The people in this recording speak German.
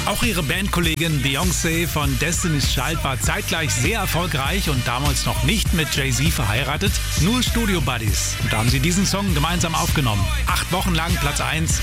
Auch ihre Bandkollegin Beyoncé von Destiny's Child war zeitgleich sehr erfolgreich und damals noch nicht mit Jay-Z verheiratet, nur Studio Buddies. Und da haben sie diesen Song gemeinsam aufgenommen. 8 Wochen lang Platz 1